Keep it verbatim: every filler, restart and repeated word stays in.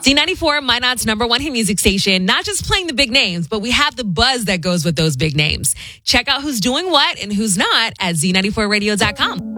Z ninety-four, Minot's number one hit music station, not just playing the big names, but we have the buzz that goes with those big names. Check out who's doing what and who's not at Z ninety-four radio dot com.